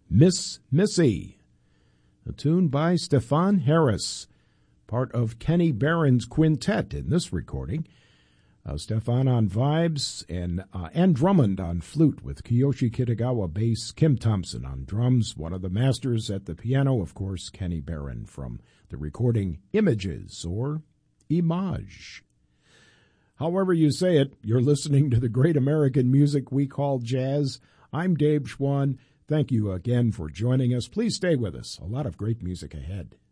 Miss Missy, a tune by Stefan Harris, part of Kenny Barron's quintet in this recording. Stefan on vibes and Drummond on flute with Kiyoshi Kitagawa bass, Kim Thompson on drums, one of the masters at the piano, of course, Kenny Barron from the recording Images or Image. However you say it, you're listening to the great American music we call jazz. I'm Dave Schwann. Thank you again for joining us. Please stay with us. A lot of great music ahead.